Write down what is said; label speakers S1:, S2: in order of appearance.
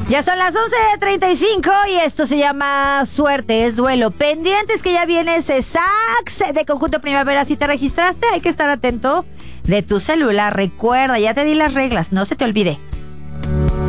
S1: Ya son las 11:35 y esto se llama Suerte es Duelo. Pendientes que ya viene ese sax de Conjunto Primavera. Si te registraste, hay que estar atento de tu celular. Recuerda, ya te di las reglas, no se te olvide.